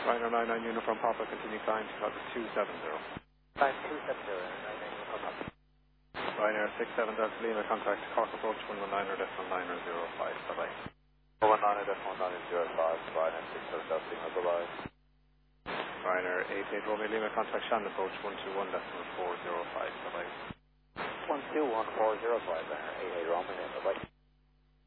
Ryanair 99 Uniform Papa, continue climb to Chicago 270. Climb 270, Ryanair Uniform Papa. Ryanair 67 Delta Lima, contact Cork approach 119er, decimal 905, bye-bye. 119er, decimal 905, Ryanair 67 Delta Lima, bye-bye. Ryanair 88 Romeo Lima, contact Shannon approach 121, decimal 405, bye-bye. 121, 405, Ryanair 88 Romeo Lima, bye-bye.